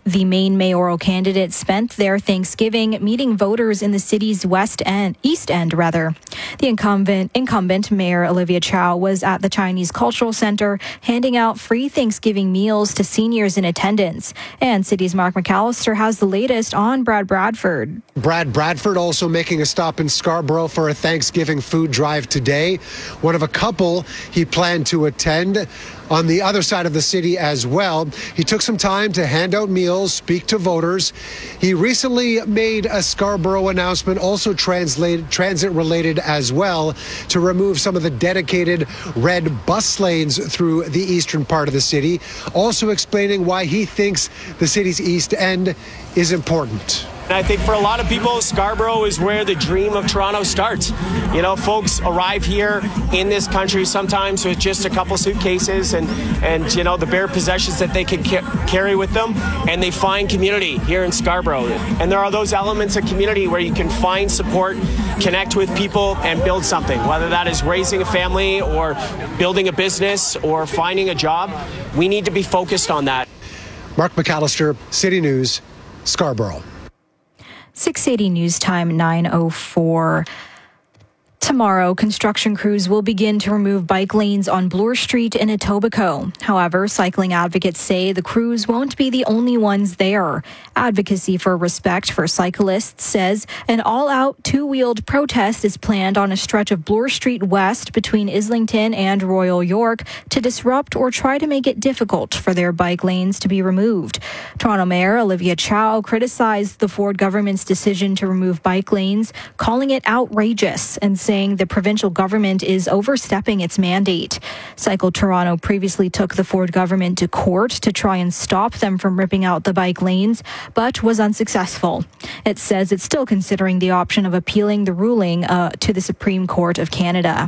The main mayoral candidate spent their Thanksgiving meeting voters in the city's east end. The incumbent Mayor Olivia Chow was at the Chinese Cultural Center handing out free Thanksgiving meals to seniors in attendance. And City's Mark McAllister has the latest on Brad Bradford. Brad Bradford also making a stop in Scarborough for a Thanksgiving food drive today. One of a couple he planned to attend on the other side of the city as well. He took some time to hand out meals, speak to voters. He recently made a Scarborough announcement, also transit related as well, to remove some of the dedicated red bus lanes through the eastern part of the city, also explaining why he thinks the city's East End is important. I think for a lot of people, Scarborough is where the dream of Toronto starts. You know, folks arrive here in this country sometimes with just a couple suitcases and you know, the bare possessions that they can carry with them, and they find community here in Scarborough. And there are those elements of community where you can find support, connect with people, and build something, whether that is raising a family or building a business or finding a job. We need to be focused on that. Mark McAllister, City News, Scarborough. 680 News Time, 9:04. Tomorrow, construction crews will begin to remove bike lanes on Bloor Street in Etobicoke. However, cycling advocates say the crews won't be the only ones there. Advocacy for Respect for Cyclists says an all-out two-wheeled protest is planned on a stretch of Bloor Street West between Islington and Royal York to disrupt or try to make it difficult for their bike lanes to be removed. Toronto Mayor Olivia Chow criticized the Ford government's decision to remove bike lanes, calling it outrageous and saying the provincial government is overstepping its mandate. Cycle Toronto previously took the Ford government to court to try and stop them from ripping out the bike lanes, but was unsuccessful. It says it's still considering the option of appealing the ruling to the Supreme Court of Canada.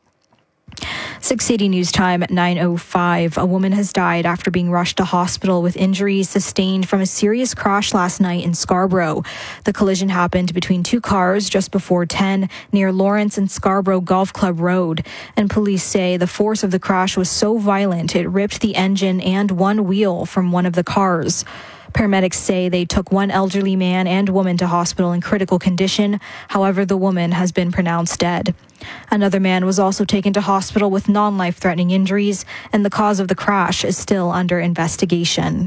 680 News Time at 9:05. A woman has died after being rushed to hospital with injuries sustained from a serious crash last night in Scarborough. The collision happened between two cars just before 10 near Lawrence and Scarborough Golf Club Road. And police say the force of the crash was so violent it ripped the engine and one wheel from one of the cars. Paramedics say they took one elderly man and woman to hospital in critical condition. However, the woman has been pronounced dead. Another man was also taken to hospital with non-life-threatening injuries, and the cause of the crash is still under investigation.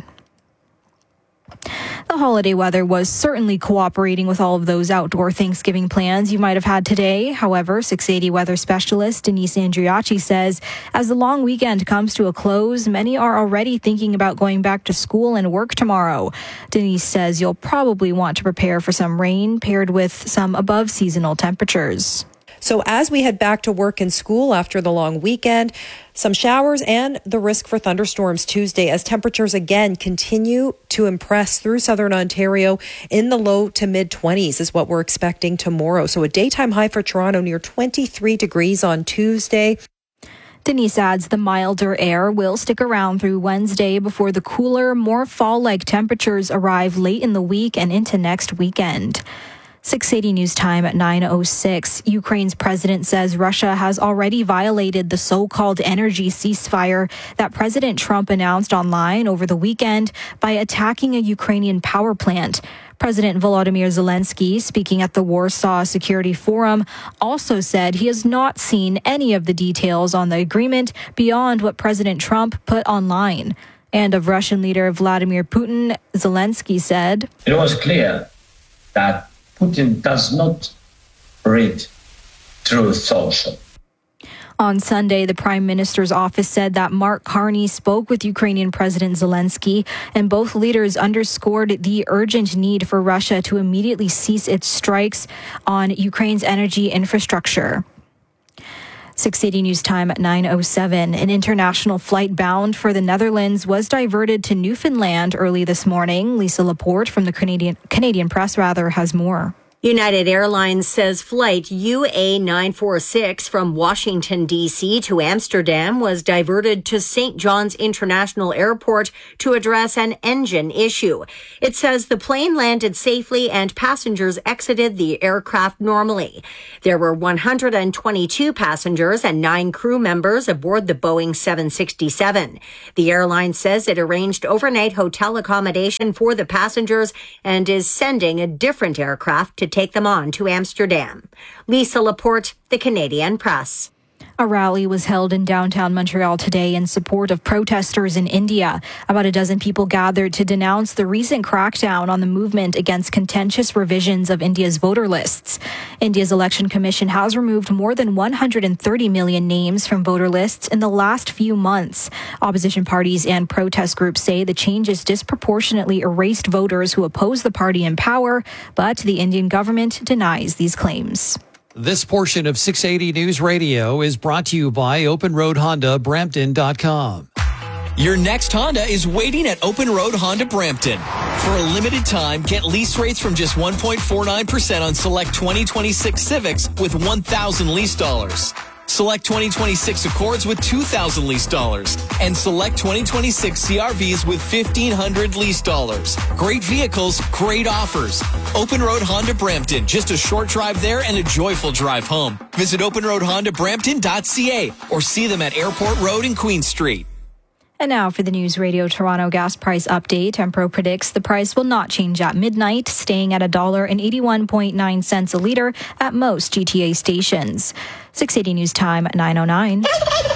The holiday weather was certainly cooperating with all of those outdoor Thanksgiving plans you might have had today. However, 680 weather specialist Denise Andriachi says as the long weekend comes to a close, many are already thinking about going back to school and work tomorrow. Denise says you'll probably want to prepare for some rain paired with some above seasonal temperatures. So as we head back to work and school after the long weekend, some showers and the risk for thunderstorms Tuesday as temperatures again continue to impress through southern Ontario in the low to mid 20s is what we're expecting tomorrow. So a daytime high for Toronto near 23 degrees on Tuesday. Denise adds the milder air will stick around through Wednesday before the cooler, more fall-like temperatures arrive late in the week and into next weekend. 680 News Time at 9:06. Ukraine's president says Russia has already violated the so-called energy ceasefire that President Trump announced online over the weekend by attacking a Ukrainian power plant. President Volodymyr Zelensky, speaking at the Warsaw Security Forum, also said he has not seen any of the details on the agreement beyond what President Trump put online. And of Russian leader Vladimir Putin, Zelensky said, "It was clear that Putin does not read Truth Social." On Sunday, the Prime Minister's office said that Mark Carney spoke with Ukrainian President Zelensky, and both leaders underscored the urgent need for Russia to immediately cease its strikes on Ukraine's energy infrastructure. 680 News Time at 9:07. An international flight bound for the Netherlands was diverted to Newfoundland early this morning. Lisa Laporte from the Canadian Press has more. United Airlines says flight UA946 from Washington, D.C. to Amsterdam was diverted to St. John's International Airport to address an engine issue. It says the plane landed safely and passengers exited the aircraft normally. There were 122 passengers and 9 crew members aboard the Boeing 767. The airline says it arranged overnight hotel accommodation for the passengers and is sending a different aircraft to take them on to Amsterdam. Lisa Laporte, The Canadian Press. A rally was held in downtown Montreal today in support of protesters in India. About a dozen people gathered to denounce the recent crackdown on the movement against contentious revisions of India's voter lists. India's election commission has removed more than 130 million names from voter lists in the last few months. Opposition parties and protest groups say the changes disproportionately erased voters who oppose the party in power, but the Indian government denies these claims. This portion of 680 News Radio is brought to you by Open Road Honda, Brampton.com. Your next Honda is waiting at Open Road Honda Brampton. For a limited time, get lease rates from just 1.49% on select 2026 Civics with $1,000 lease dollars. Select 2026 Accords with $2,000 lease dollars. And select 2026 CRVs with $1,500 lease dollars. Great vehicles, great offers. Open Road Honda Brampton. Just a short drive there and a joyful drive home. Visit openroadhondabrampton.ca or see them at Airport Road and Queen Street. And now for the News Radio Toronto gas price update. Empro predicts the price will not change at midnight, staying at $1.81.9 a litre at most GTA stations. 680 News Time, 9:09.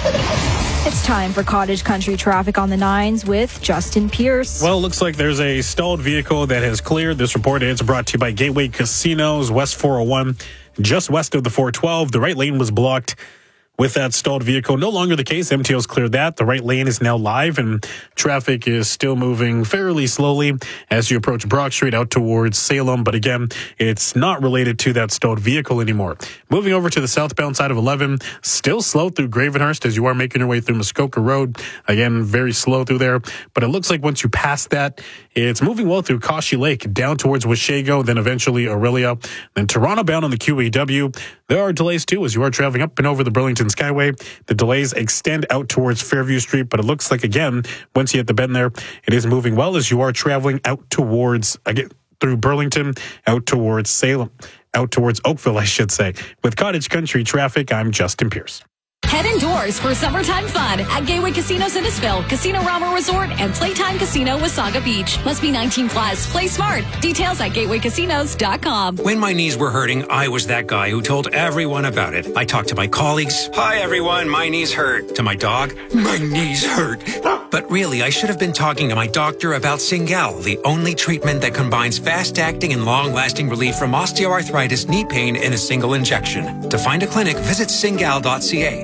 It's time for Cottage Country traffic on the 9s with Justin Pierce. Well, it looks like there's a stalled vehicle that has cleared. This report is brought to you by Gateway Casinos, West 401, just west of the 412. The right lane was blocked with that stalled vehicle. No longer the case. MTO's cleared that. The right lane is now live and traffic is still moving fairly slowly as you approach Brock Street out towards Salem. But again, it's not related to that stalled vehicle anymore. Moving over to the southbound side of 11, still slow through Gravenhurst as you are making your way through Muskoka Road. Again, very slow through there. But it looks like once you pass that, it's moving well through Kashi Lake down towards Washego, then eventually Aurelia. Then Toronto bound on the QEW. There are delays too as you are traveling up and over the Burlington Skyway. The delays extend out towards Fairview Street, but it looks like, again, once you hit the bend there, it is moving well as you are traveling out towards, again, through Burlington, out towards Salem, out towards Oakville, I should say. With Cottage Country traffic, I'm Justin Pierce. Head indoors for summertime fun at Gateway Casino Innisfil, Casino Rama Resort, and Playtime Casino Wasaga Beach. Must be 19 plus. Play smart. Details at gatewaycasinos.com. When my knees were hurting, I was that guy who told everyone about it. I talked to my colleagues. Hi, everyone. My knees hurt. To my dog. My knees hurt. But really, I should have been talking to my doctor about Cingal, the only treatment that combines fast-acting and long-lasting relief from osteoarthritis knee pain in a single injection. To find a clinic, visit cingal.ca.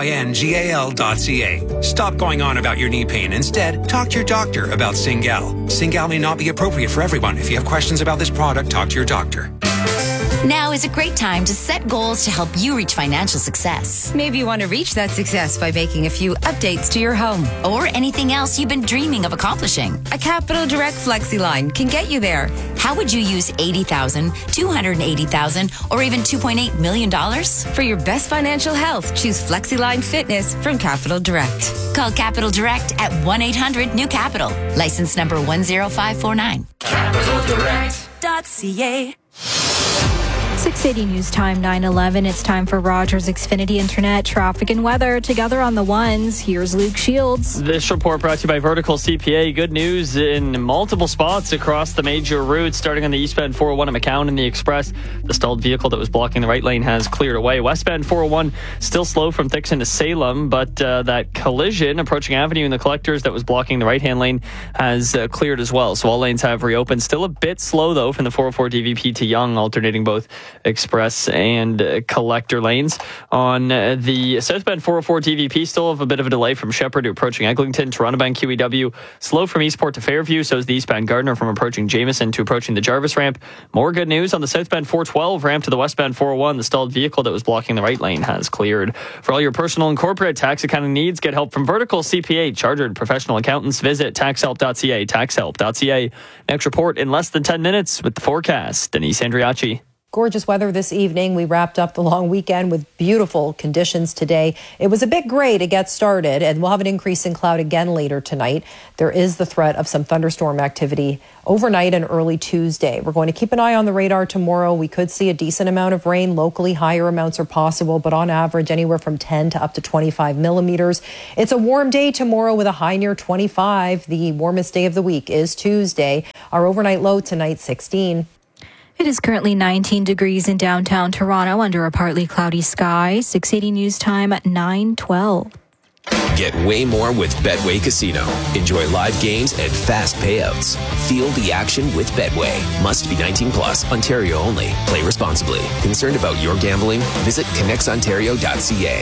CINGAL.ca. Stop going on about your knee pain. Instead, talk to your doctor about Cingal. Cingal may not be appropriate for everyone. If you have questions about this product, talk to your doctor. Now is a great time to set goals to help you reach financial success. Maybe you want to reach that success by making a few updates to your home. Or anything else you've been dreaming of accomplishing. A Capital Direct FlexiLine can get you there. How would you use $80,000, $280,000, or even $2.8 million? For your best financial health, choose FlexiLine Fitness from Capital Direct. Call Capital Direct at 1-800-NEW-CAPITAL. License number 10549. CapitalDirect.ca. 680 News Time, 9:11. It's time for Rogers Xfinity Internet traffic and weather. Together on the ones, here's Luke Shields. This report brought to you by Vertical CPA. Good news in multiple spots across the major routes, starting on the eastbound 401 at McCown and the Express. The stalled vehicle that was blocking the right lane has cleared away. Westbound 401 still slow from Thixon to Salem, but that collision approaching Avenue and the Collectors that was blocking the right-hand lane has cleared as well. So all lanes have reopened. Still a bit slow, though, from the 404 DVP to Yonge, alternating both Express and Collector lanes. On the southbound 404 DVP, still have a bit of a delay from Shepherd to approaching Eglinton. Toronto bound QEW slow from Eastport to Fairview. So is the eastbound Gardiner from approaching Jameson to approaching the Jarvis ramp. More good news on the southbound 412 ramp to the westbound 401. The stalled vehicle that was blocking the right lane has cleared. For all your personal and corporate tax accounting needs, get help from Vertical CPA. Chartered professional accountants. Visit taxhelp.ca. Taxhelp.ca. Next report in less than 10 minutes with the forecast. Denise Andriachi. Gorgeous weather this evening. We wrapped up the long weekend with beautiful conditions today. It was a bit gray to get started, and we'll have an increase in cloud again later tonight. There is the threat of some thunderstorm activity overnight and early Tuesday. We're going to keep an eye on the radar tomorrow. We could see a decent amount of rain. Locally, higher amounts are possible, but on average, anywhere from 10 to up to 25 millimeters. It's a warm day tomorrow with a high near 25. The warmest day of the week is Tuesday. Our overnight low tonight, 16. It is currently 19 degrees in downtown Toronto under a partly cloudy sky. 680 News Time at 9:12. Get way more with Betway Casino. Enjoy live games and fast payouts. Feel the action with Betway. Must be 19 plus. Ontario only. Play responsibly. Concerned about your gambling? Visit connectsontario.ca.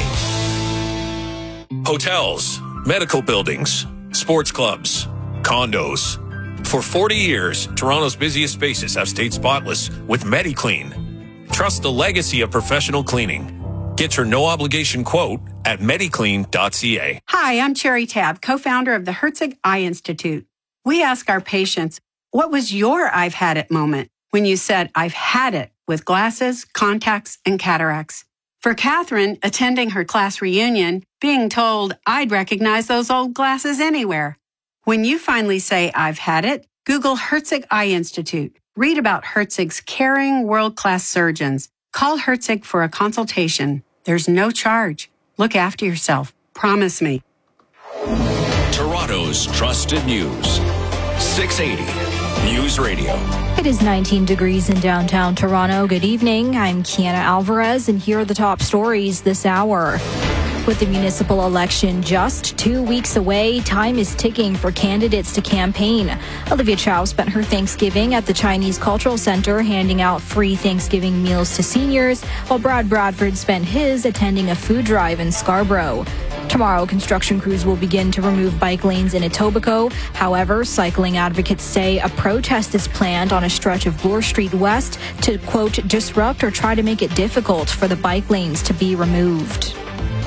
Hotels, medical buildings, sports clubs, condos. For 40 years, Toronto's busiest spaces have stayed spotless with MediClean. Trust the legacy of professional cleaning. Get your no-obligation quote at mediclean.ca. Hi, I'm Cherry Tabb, co-founder of the Herzig Eye Institute. We ask our patients, what was your I've had it moment when you said, I've had it with glasses, contacts, and cataracts? For Catherine, attending her class reunion, being told I'd recognize those old glasses anywhere. When you finally say, I've had it, Google Herzig Eye Institute. Read about Herzig's caring world-class surgeons. Call Herzig for a consultation. There's no charge. Look after yourself. Promise me. Toronto's trusted news. 680 News Radio. It is 19 degrees in downtown Toronto. Good evening. I'm Kiana Alvarez, and here are the top stories this hour. With the municipal election just 2 weeks away, time is ticking for candidates to campaign. Olivia Chow spent her Thanksgiving at the Chinese Cultural Center handing out free Thanksgiving meals to seniors, while Brad Bradford spent his attending a food drive in Scarborough. Tomorrow, construction crews will begin to remove bike lanes in Etobicoke. However, cycling advocates say a protest is planned on a stretch of Bloor Street West to, quote, disrupt or try to make it difficult for the bike lanes to be removed.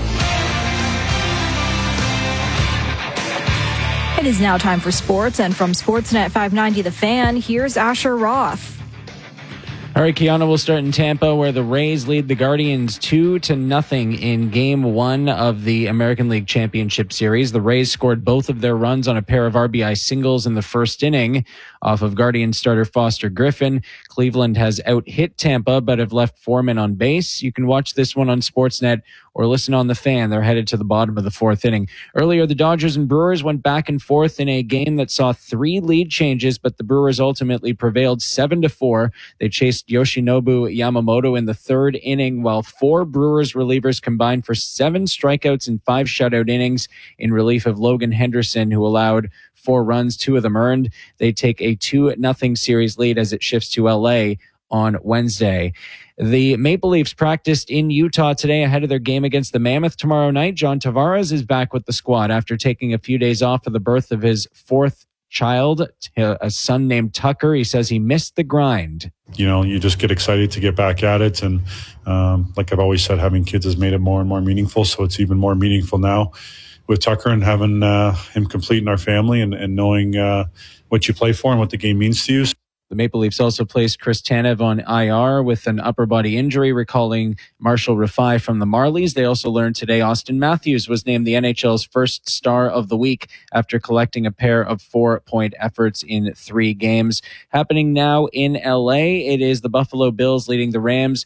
It is now time for sports, and from Sportsnet 590 The Fan, here's Asher Roth. All right, Kiana, we'll start in Tampa, where the Rays lead the Guardians 2-0 in Game 1 of the American League Championship Series. The Rays scored both of their runs on a pair of RBI singles in the first inning off of Guardians starter Foster Griffin. Cleveland has out-hit Tampa, but have left 4 men on base. You can watch this one on Sportsnet or listen on The Fan. They're headed to the bottom of the fourth inning. Earlier, the Dodgers and Brewers went back and forth in a game that saw 3 lead changes, but the Brewers ultimately prevailed 7-4. They chased Yoshinobu Yamamoto in the third inning, while 4 Brewers relievers combined for 7 strikeouts and 5 shutout innings in relief of Logan Henderson, who allowed 4 runs, 2 of them earned. They take a 2-0 series lead as it shifts to LA on Wednesday. The Maple Leafs practiced in Utah today ahead of their game against the Mammoth tomorrow night. John Tavares is back with the squad after taking a few days off for the birth of his 4th child, a son named Tucker. He says he missed the grind. You know, you just get excited to get back at it. And like I've always said, having kids has made it more and more meaningful. So it's even more meaningful now with Tucker and having him complete in our family and knowing what you play for and what the game means to you. The Maple Leafs also placed Chris Tanev on IR with an upper body injury, recalling Marshall Rafai from the Marlies. They also learned today Auston Matthews was named the NHL's first star of the week after collecting a pair of 4-point efforts in 3 games. Happening now in LA, it is the Buffalo Bills leading the Rams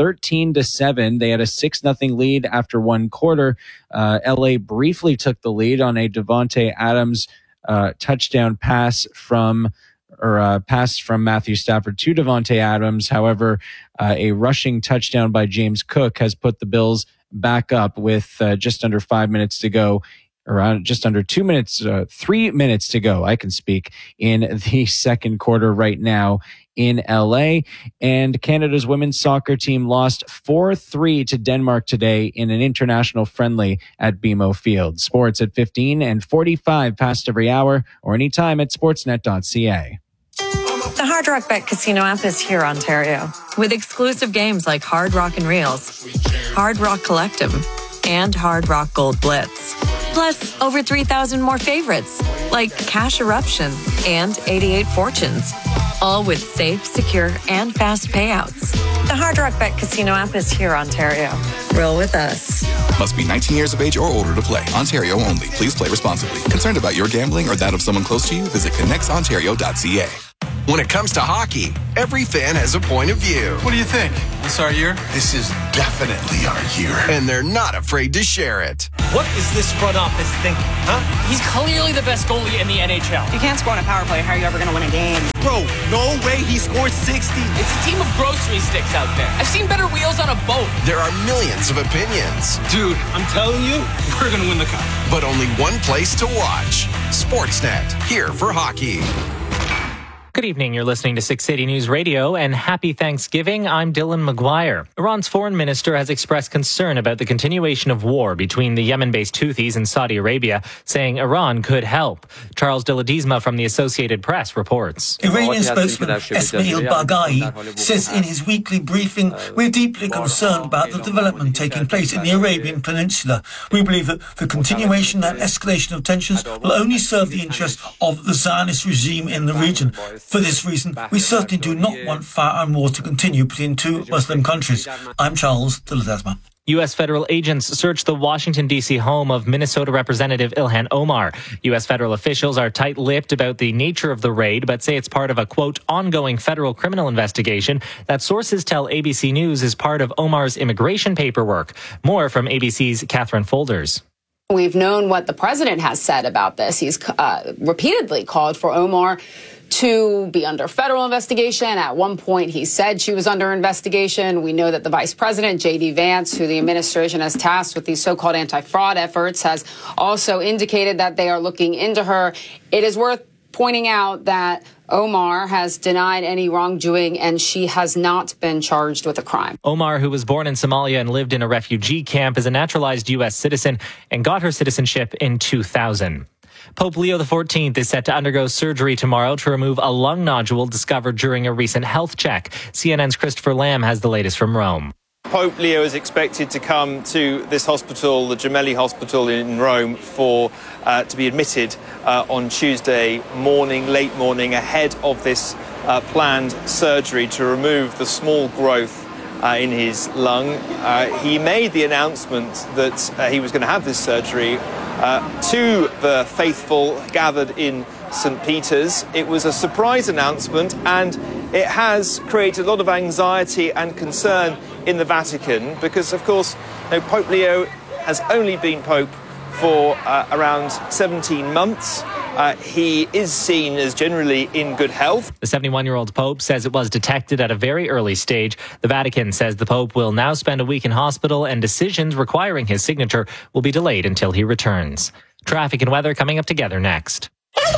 13-7. They had a 6-0 lead after 1 quarter. LA briefly took the lead on a Devontae Adams touchdown pass from Matthew Stafford to Devontae Adams. However, a rushing touchdown by James Cook has put the Bills back up with just under 5 minutes to go, around just under 2 minutes, 3 minutes to go. I can speak in the second quarter right now in LA. And Canada's women's soccer team lost 4-3 to Denmark today in an international friendly at BMO Field. Sports at 15 and 45 past every hour, or anytime at sportsnet.ca. The Hard Rock Bet Casino app is here, Ontario, with exclusive games like Hard Rock and Reels, Hard Rock Collective, and Hard Rock Gold Blitz. Plus, over 3,000 more favorites, like Cash Eruption and 88 Fortunes. all with safe, secure, and fast payouts. The Hard Rock Bet Casino app is here, Ontario. Roll with us. Must be 19 years of age or older to play. Ontario only. Please play responsibly. Concerned about your gambling or that of someone close to you? Visit connectsontario.ca. When it comes to hockey, every fan has a point of view. What do you think? This our year? This is definitely our year. And they're not afraid to share it. What is this front office thinking, huh? He's clearly the best goalie in the NHL. If you can't score on a power play, how are you ever going to win a game? Bro, no way he scored 60. It's a team of grocery sticks out there. I've seen better wheels on a boat. There are millions of opinions. Dude, I'm telling you, we're going to win the cup. But only one place to watch. Sportsnet, here for hockey. Good evening. You're listening to 680 News Radio, and happy Thanksgiving. I'm Dylan McGuire. Iran's foreign minister has expressed concern about the continuation of war between the Yemen-based Houthis and Saudi Arabia, saying Iran could help. Charles de Ledesma from the Associated Press reports. Iranian spokesman Esmail Baghaei says in his weekly briefing, "We're deeply concerned about the development taking place in the Arabian Peninsula. We believe that the continuation and escalation of tensions will only serve the interests of the Zionist regime in the region. For this reason, we certainly do not want fire and war to continue between two Muslim countries." I'm Charles de Ledesma. U.S. federal agents searched the Washington, D.C. home of Minnesota Representative Ilhan Omar. U.S. federal officials are tight-lipped about the nature of the raid, but say it's part of a, quote, ongoing federal criminal investigation that sources tell ABC News is part of Omar's immigration paperwork. More from ABC's Catherine Folders. We've known what the president has said about this. He's repeatedly called for Omar to be under federal investigation. At one point, he said she was under investigation. We know that the vice president, J.D. Vance, who the administration has tasked with these so-called anti-fraud efforts, has also indicated that they are looking into her. It is worth pointing out that Omar has denied any wrongdoing, and she has not been charged with a crime. Omar, who was born in Somalia and lived in a refugee camp, is a naturalized U.S. citizen and got her citizenship in 2000. Pope Leo XIV is set to undergo surgery tomorrow to remove a lung nodule discovered during a recent health check. CNN's Christopher Lamb has the latest from Rome. Pope Leo is expected to come to this hospital, the Gemelli Hospital in Rome, to be admitted on Tuesday morning, late morning, ahead of this planned surgery to remove the small growth in his lung. He made the announcement that he was going to have this surgery to the faithful gathered in St. Peter's. It was a surprise announcement, and it has created a lot of anxiety and concern in the Vatican because, of course, Pope Leo has only been Pope for around 17 months. He is seen as generally in good health. The 71-year-old Pope says it was detected at a very early stage. The Vatican says the Pope will now spend a week in hospital, and decisions requiring his signature will be delayed until he returns. Traffic and weather coming up together next.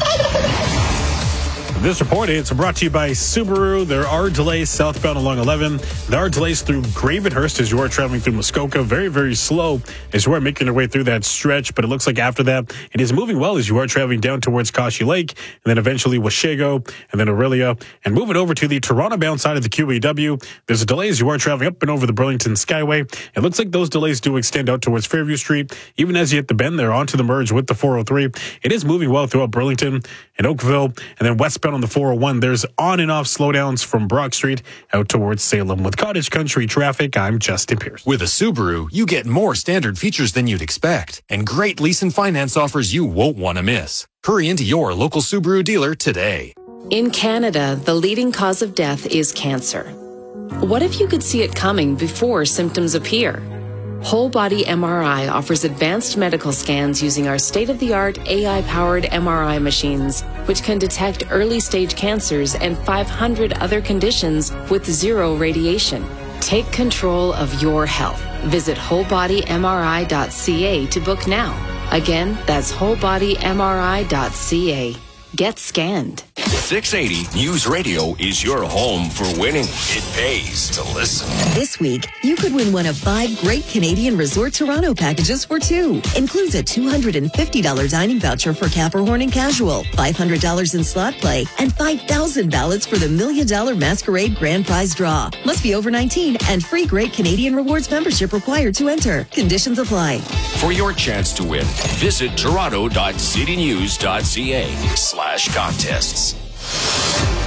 This report is brought to you by Subaru. There are delays southbound along 11. There are delays through Gravenhurst as you are traveling through Muskoka. Very, very slow as you are making your way through that stretch. But it looks like after that, it is moving well as you are traveling down towards Kashi Lake and then eventually Washego and then Aurelia. And moving over to the Toronto-bound side of the QEW, there's a delay as you are traveling up and over the Burlington Skyway. It looks like those delays do extend out towards Fairview Street. Even as you hit the bend there onto the merge with the 403, it is moving well throughout Burlington and Oakville and then westbound on the 401. There's on and off slowdowns from Brock Street out towards Salem. With Cottage Country traffic, I'm Justin Pierce. With a Subaru, you get more standard features than you'd expect and great lease and finance offers you won't want to miss. Hurry into your local Subaru dealer today. In Canada, the leading cause of death is cancer. What if you could see it coming before symptoms appear? Whole Body MRI offers advanced medical scans using our state-of-the-art AI-powered MRI machines, which can detect early-stage cancers and 500 other conditions with zero radiation. Take control of your health. Visit wholebodymri.ca to book now. Again, that's wholebodymri.ca. Get scanned. 680 News Radio is your home for winning. It pays to listen. This week, you could win one of 5 great Canadian Resort Toronto packages for 2. Includes a $250 dining voucher for Capper Horn and Casual, $500 in slot play, and 5,000 ballots for the $1 Million Masquerade Grand Prize Draw. Must be over 19 and free Great Canadian Rewards membership required to enter. Conditions apply. For your chance to win, visit toronto.citynews.ca/contests.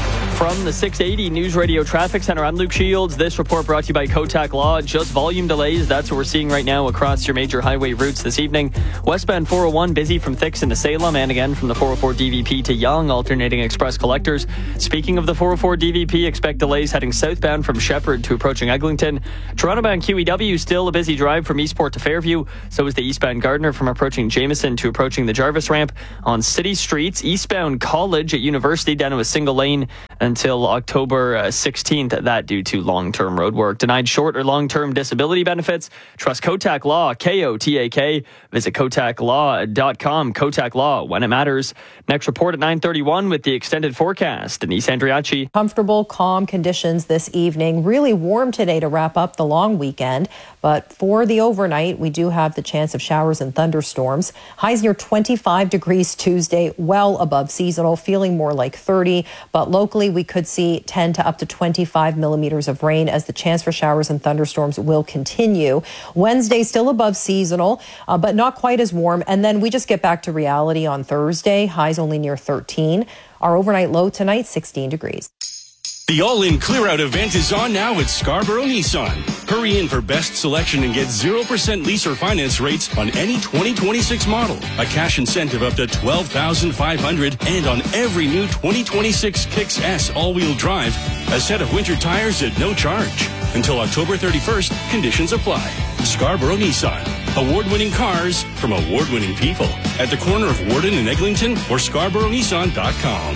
From the 680 News Radio Traffic Center, I'm Luke Shields. This report brought to you by Kotak Law. Just volume delays. That's what we're seeing right now across your major highway routes this evening. Westbound 401 busy from Thixon to Salem, and again from the 404 DVP to Yonge, alternating express collectors. Speaking of the 404 DVP, expect delays heading southbound from Shepherd to approaching Eglinton. Toronto-bound QEW still a busy drive from Eastport to Fairview. So is the eastbound Gardiner from approaching Jameson to approaching the Jarvis ramp. On city streets, eastbound College at University down to a single lane until October 16th. That due to long-term road work. Denied short or long-term disability benefits? Trust Kotak Law, Kotak. Visit kotaklaw.com. Kotak Law, when it matters. Next report at 9:31 with the extended forecast. Denise Andriacci. Comfortable, calm conditions this evening. Really warm today to wrap up the long weekend. But for the overnight, we do have the chance of showers and thunderstorms. Highs near 25 degrees Tuesday, well above seasonal, feeling more like 30. But locally, we could see 10 to up to 25 millimeters of rain as the chance for showers and thunderstorms will continue. Wednesday, still above seasonal, but not quite as warm. And then we just get back to reality on Thursday. Highs only near 13. Our overnight low tonight, 16 degrees. The all-in clear-out event is on now at Scarborough Nissan. Hurry in for best selection and get 0% lease or finance rates on any 2026 model. A cash incentive up to $12,500 and on every new 2026 Kicks S all-wheel drive. A set of winter tires at no charge. Until October 31st, conditions apply. Scarborough Nissan. Award-winning cars from award-winning people. At the corner of Warden and Eglinton or ScarboroughNissan.com.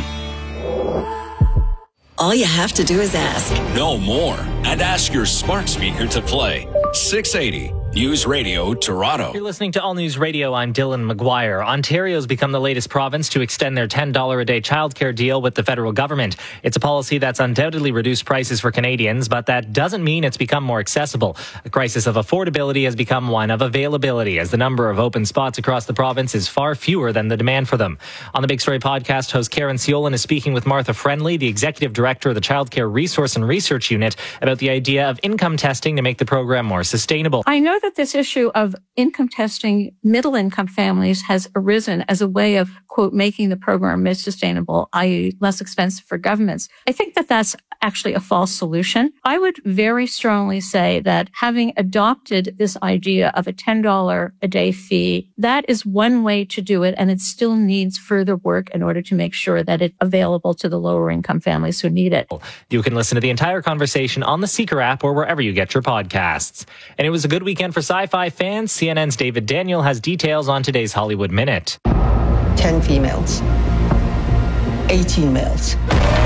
All you have to do is ask. No more. And ask your smart speaker to play 680 News Radio Toronto. You're listening to All News Radio. I'm Dylan McGuire. Ontario's become the latest province to extend their $10 a day childcare deal with the federal government. It's a policy that's undoubtedly reduced prices for Canadians, but that doesn't mean it's become more accessible. A crisis of affordability has become one of availability, as the number of open spots across the province is far fewer than the demand for them. On the Big Story podcast, host Karen Siolan is speaking with Martha Friendly, the executive director of the Childcare Resource and Research Unit, about the idea of income testing to make the program more sustainable. I know that this issue of income testing middle-income families has arisen as a way of, quote, making the program more sustainable, i.e. less expensive for governments. I think that that's actually a false solution. I would very strongly say that having adopted this idea of a $10 a day fee, that is one way to do it, and it still needs further work in order to make sure that it's available to the lower income families who need it. You can listen to the entire conversation on the Seeker app or wherever you get your podcasts. And it was a good weekend for sci-fi fans. CNN's David Daniel has details on today's Hollywood Minute. 10 females, 18 males,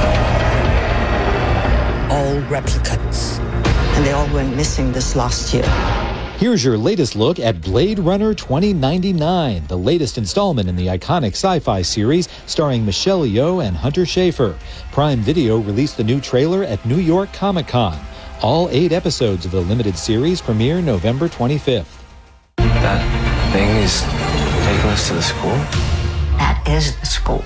all replicants, and they all went missing this last year. Here's your latest look at Blade Runner 2099, the latest installment in the iconic sci-fi series starring Michelle Yeoh and Hunter Schafer. Prime Video released the new trailer at New York Comic Con. All 8 episodes of the limited series premiere November 25th. That thing is taking us to the school? That is the school.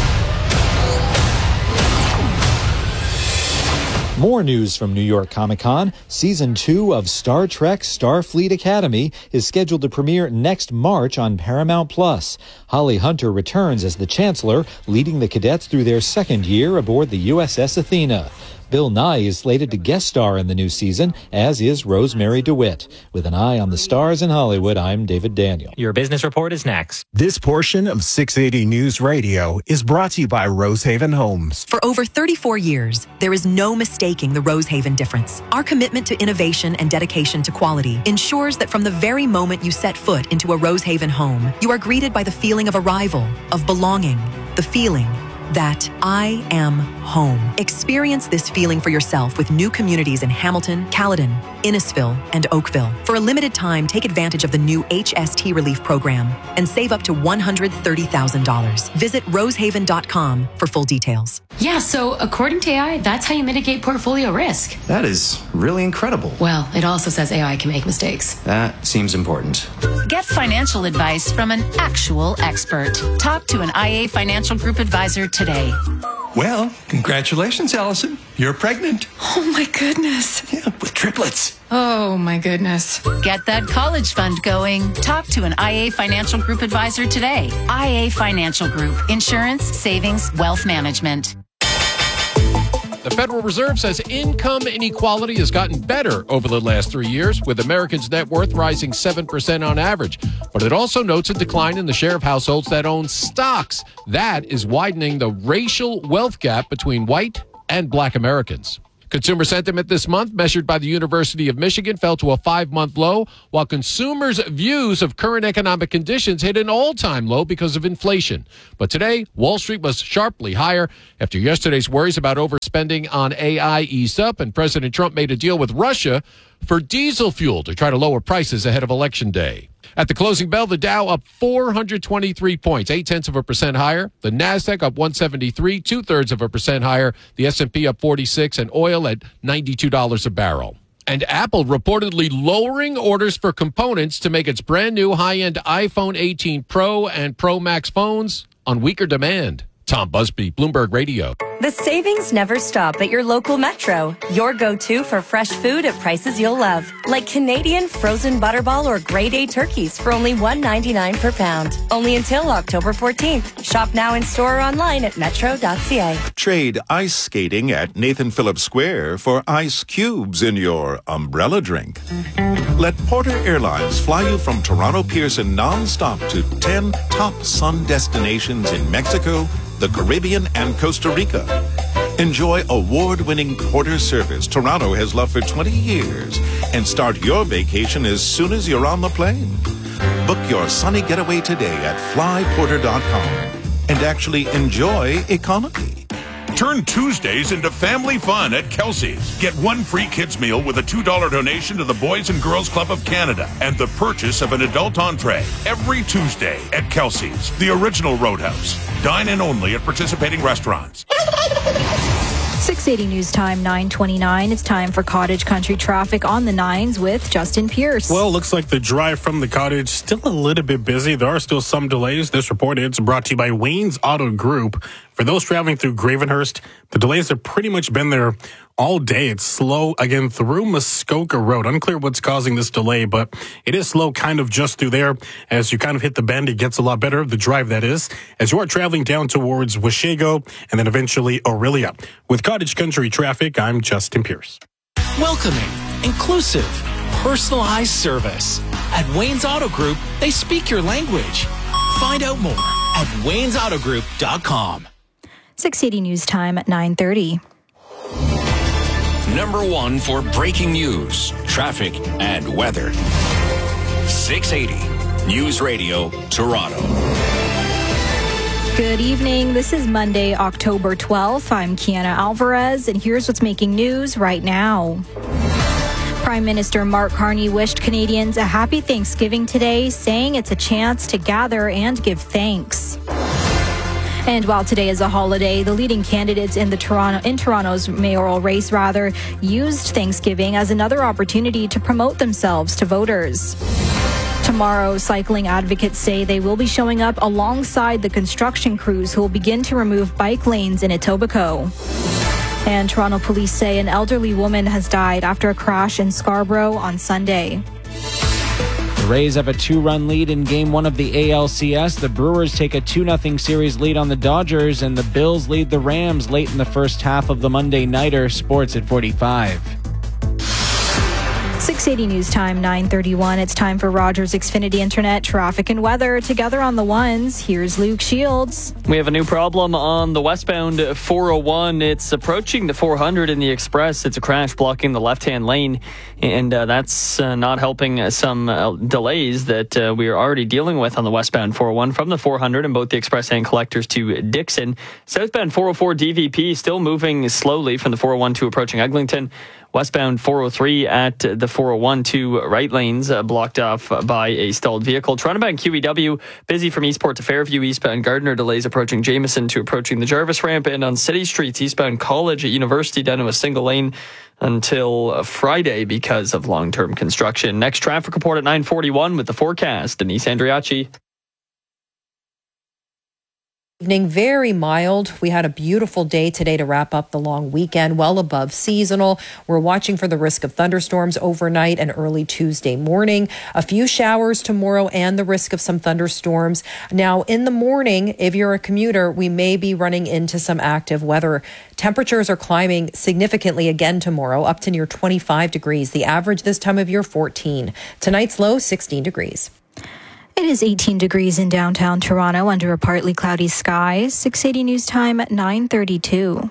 More news from New York Comic Con. Season 2 of Star Trek Starfleet Academy is scheduled to premiere next March on Paramount+. Holly Hunter returns as the Chancellor, leading the cadets through their second year aboard the USS Athena. Bill Nighy is slated to guest star in the new season, as is Rosemary DeWitt. With an eye on the stars in Hollywood, I'm David Daniel. Your business report is next. This portion of 680 News Radio is brought to you by Rosehaven Homes. For over 34 years, there is no mistaking the Rosehaven difference. Our commitment to innovation and dedication to quality ensures that from the very moment you set foot into a Rosehaven home, you are greeted by the feeling of arrival, of belonging, the feeling that I am home. Experience this feeling for yourself with new communities in Hamilton, Caledon, Innisfil, and Oakville. For a limited time, take advantage of the new HST Relief Program and save up to $130,000. Visit rosehaven.com for full details. Yeah, so according to AI, that's how you mitigate portfolio risk. That is really incredible. Well, it also says AI can make mistakes. That seems important. Get financial advice from an actual expert. Talk to an IA Financial Group advisor today. Well, congratulations, Allison. You're pregnant. Oh, my goodness. Yeah, with triplets. Oh, my goodness. Get that college fund going. Talk to an IA Financial Group advisor today. IA Financial Group. Insurance, savings, wealth management. The Federal Reserve says income inequality has gotten better over the last 3 years, with Americans' net worth rising 7% on average. But it also notes a decline in the share of households that own stocks. That is widening the racial wealth gap between white and black Americans. Consumer sentiment this month, measured by the University of Michigan, fell to a 5-month low, while consumers' views of current economic conditions hit an all-time low because of inflation. But today, Wall Street was sharply higher after yesterday's worries about overspending on AI eased up, and President Trump made a deal with Russia for diesel fuel to try to lower prices ahead of Election Day. At the closing bell, the Dow up 423 points, 0.8% higher. The Nasdaq up 173, 0.2% higher. The S&P up 46, and oil at $92 a barrel. And Apple reportedly lowering orders for components to make its brand new high-end iPhone 18 Pro and Pro Max phones on weaker demand. Tom Busby, Bloomberg Radio. The savings never stop at your local Metro. Your go-to for fresh food at prices you'll love. Like Canadian frozen butterball or grade A turkeys for only $1.99 per pound. Only until October 14th. Shop now in store or online at metro.ca. Trade ice skating at Nathan Phillips Square for ice cubes in your umbrella drink. Let Porter Airlines fly you from Toronto Pearson nonstop to 10 top sun destinations in Mexico, the Caribbean, and Costa Rica. Enjoy award-winning Porter service Toronto has loved for 20 years and start your vacation as soon as you're on the plane. Book your sunny getaway today at flyporter.com and actually enjoy economy. Turn Tuesdays into family fun at Kelsey's. Get one free kids meal with a $2 donation to the Boys and Girls Club of Canada and the purchase of an adult entree every Tuesday at Kelsey's, the original Roadhouse. Dine in only at participating restaurants. 680 News Time, 9:29. It's time for Cottage Country traffic on the 9s with Justin Pierce. Well, looks like the drive from the Cottage still a little bit busy. There are still some delays. This report is brought to you by Wayne's Auto Group. For those traveling through Gravenhurst, the delays have pretty much been there all day. It's slow again through Muskoka Road. Unclear what's causing this delay, but it is slow kind of just through there. As you kind of hit the bend, it gets a lot better, the drive that is, as you are traveling down towards Washego and then eventually Aurelia. With Cottage Country traffic, I'm Justin Pierce. Welcoming, inclusive, personalized service. At Wayne's Auto Group, they speak your language. Find out more at waynesautogroup.com. 680 News Time at 9:30. Number 1 for breaking news, traffic, and weather. 680 News Radio, Toronto. Good evening. This is Monday, October 12th. I'm Kiana Alvarez, and here's what's making news right now. Prime Minister Mark Carney wished Canadians a happy Thanksgiving today, saying it's a chance to gather and give thanks. And while today is a holiday, the leading candidates in Toronto's mayoral race used Thanksgiving as another opportunity to promote themselves to voters. Tomorrow, cycling advocates say they will be showing up alongside the construction crews who will begin to remove bike lanes in Etobicoke. And Toronto police say an elderly woman has died after a crash in Scarborough on Sunday. The Rays have a 2-run lead in Game 1 of the ALCS. The Brewers take a 2-0 series lead on the Dodgers, and the Bills lead the Rams late in the first half of the Monday Nighter. Sports at 45. 680 News Time, 9:31. It's time for Rogers Xfinity Internet traffic and weather. Together on the ones, here's Luke Shields. We have a new problem on the westbound 401. It's approaching the 400 in the Express. It's a crash blocking the left-hand lane, and that's not helping some delays that we are already dealing with on the westbound 401 from the 400 in both the Express and Collectors to Dixon. Southbound 404 DVP still moving slowly from the 401 to approaching Eglinton. Westbound 403 at the 401 to right lanes blocked off by a stalled vehicle. Toronto-bound QEW busy from Eastport to Fairview. Eastbound Gardiner delays approaching Jameson to approaching the Jarvis ramp. And on city streets, eastbound College at University down to a single lane until Friday because of long-term construction. Next traffic report at 9:41 with the forecast. Denise Andriachi. Evening, very mild. We had a beautiful day today to wrap up the long weekend, well above seasonal. We're watching for the risk of thunderstorms overnight and early Tuesday morning. A few showers tomorrow and the risk of some thunderstorms. Now, in the morning, if you're a commuter, we may be running into some active weather. Temperatures are climbing significantly again tomorrow, up to near 25 degrees. The average this time of year, 14. Tonight's low, 16 degrees. It is 18 degrees in downtown Toronto under a partly cloudy sky. 680 News Time at 9:32.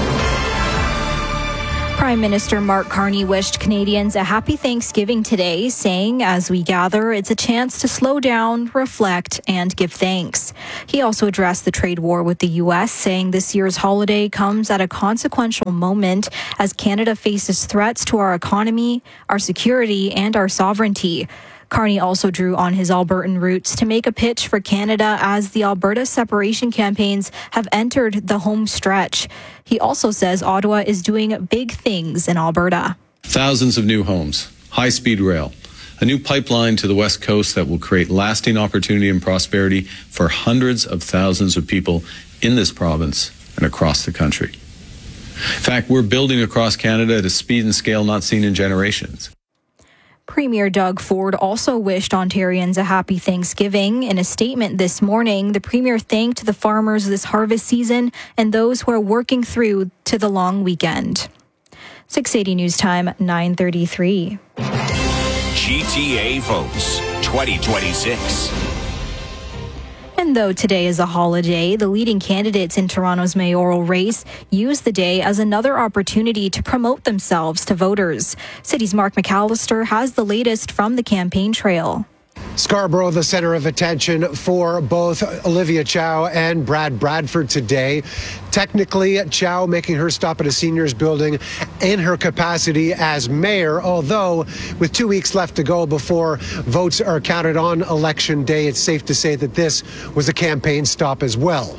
Prime Minister Mark Carney wished Canadians a happy Thanksgiving today, saying, as we gather, it's a chance to slow down, reflect, and give thanks. He also addressed the trade war with the U.S., saying this year's holiday comes at a consequential moment as Canada faces threats to our economy, our security, and our sovereignty. Carney also drew on his Albertan roots to make a pitch for Canada as the Alberta separation campaigns have entered the home stretch. He also says Ottawa is doing big things in Alberta. Thousands of new homes, high-speed rail, a new pipeline to the West Coast that will create lasting opportunity and prosperity for hundreds of thousands of people in this province and across the country. In fact, we're building across Canada at a speed and scale not seen in generations. Premier Doug Ford also wished Ontarians a happy Thanksgiving. In a statement this morning, the Premier thanked the farmers this harvest season and those who are working through to the long weekend. 680 News Time, 9:33. GTA votes 2026. And though today is a holiday, the leading candidates in Toronto's mayoral race use the day as another opportunity to promote themselves to voters. City's Mark McAllister has the latest from the campaign trail. Scarborough, the center of attention for both Olivia Chow and Brad Bradford today. Technically, Chow making her stop at a seniors building in her capacity as mayor, although with 2 weeks left to go before votes are counted on Election Day, it's safe to say that this was a campaign stop as well.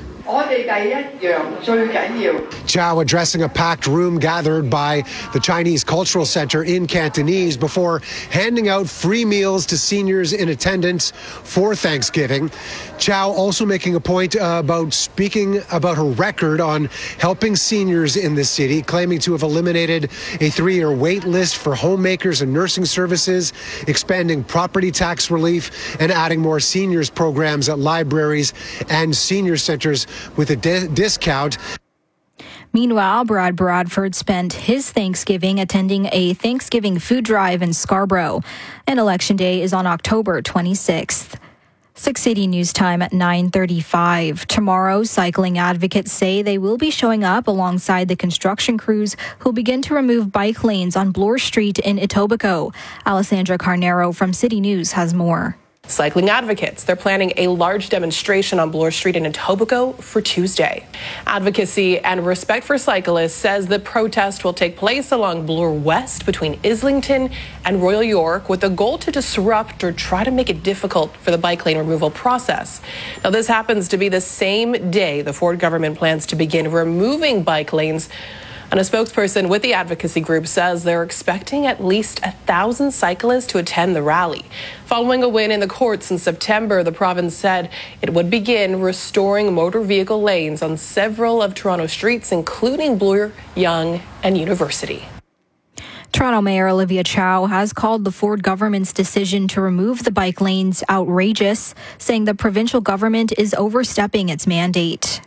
Chow addressing a packed room gathered by the Chinese Cultural Center in Cantonese before handing out free meals to seniors in attendance for Thanksgiving. Chow also making a point about speaking about her record on helping seniors in the city, claiming to have eliminated a 3-year wait list for homemakers and nursing services, expanding property tax relief, and adding more seniors programs at libraries and senior centers with a discount. Meanwhile, Brad Bradford spent his Thanksgiving attending a Thanksgiving food drive in Scarborough. And Election Day is on October 26th. 680 News Time at 9:35. Tomorrow, cycling advocates say they will be showing up alongside the construction crews who'll begin to remove bike lanes on Bloor Street in Etobicoke. Alessandra Carnero from City News has more. Cycling advocates, they're planning a large demonstration on Bloor Street in Etobicoke for Tuesday. Advocacy and Respect for Cyclists says the protest will take place along Bloor West between Islington and Royal York with the goal to disrupt or try to make it difficult for the bike lane removal process. Now, this happens to be the same day the Ford government plans to begin removing bike lanes. And a spokesperson with the advocacy group says they're expecting at least 1,000 cyclists to attend the rally. Following a win in the courts in September, the province said it would begin restoring motor vehicle lanes on several of Toronto streets, including Bloor, Yonge, and University. Toronto Mayor Olivia Chow has called the Ford government's decision to remove the bike lanes outrageous, saying the provincial government is overstepping its mandate.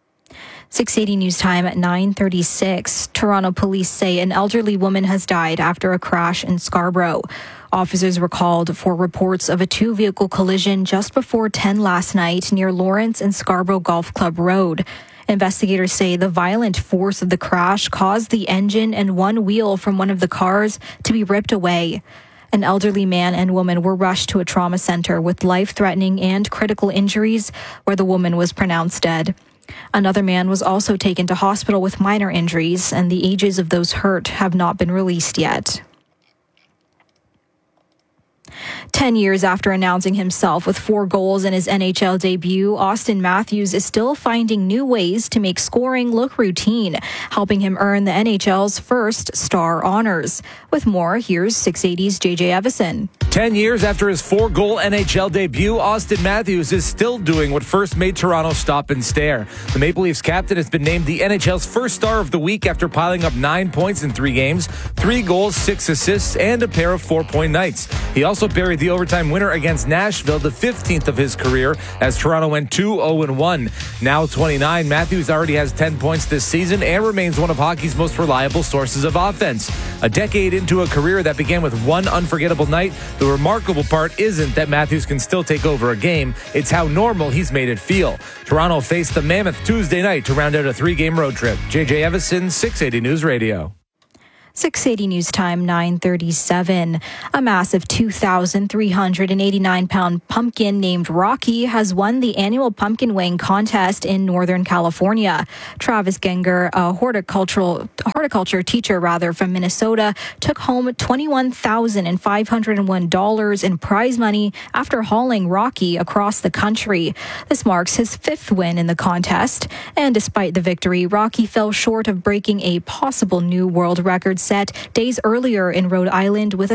680 News Time at 9:36. Toronto police say an elderly woman has died after a crash in Scarborough. Officers were called for reports of a 2-vehicle collision just before 10 last night near Lawrence and Scarborough Golf Club Road. Investigators say the violent force of the crash caused the engine and one wheel from one of the cars to be ripped away. An elderly man and woman were rushed to a trauma center with life-threatening and critical injuries, where the woman was pronounced dead. Another man was also taken to hospital with minor injuries, and the ages of those hurt have not been released yet. 10 years after announcing himself with 4 goals in his NHL debut, Austin Matthews is still finding new ways to make scoring look routine, helping him earn the NHL's first star honors. With more, here's 680's JJ Evison. 10 years after his 4-goal NHL debut, Austin Matthews is still doing what first made Toronto stop and stare. The Maple Leafs captain has been named the NHL's first star of the week after piling up 9 points in 3 games, 3 goals, 6 assists, and a pair of 4-point nights. He also buried the overtime winner against Nashville, the 15th of his career, as Toronto went 2-0-1. Now 29, Matthews already has 10 points this season and remains one of hockey's most reliable sources of offense. A decade into a career that began with one unforgettable night, the remarkable part isn't that Matthews can still take over a game, it's how normal he's made it feel. Toronto faced the Mammoth Tuesday night to round out a 3-game road trip. JJ Evison, 680 News Radio. 680 News Time, 9:37. A massive 2,389-pound pumpkin named Rocky has won the annual pumpkin weighing contest in Northern California. Travis Genger, a horticulture teacher from Minnesota, took home $21,501 in prize money after hauling Rocky across the country. This marks his 5th win in the contest. And despite the victory, Rocky fell short of breaking a possible new world record set days earlier in Rhode Island with a